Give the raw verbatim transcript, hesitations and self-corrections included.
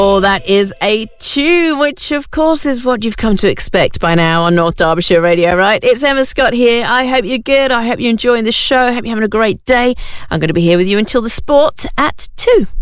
Oh, that is a tune, which of course is what you've come to expect by now on North Derbyshire Radio, right? It's Emma Scott here. I hope you're good. I hope you're enjoying the show. I hope you're having a great day. I'm going to be here with you until the sport at two.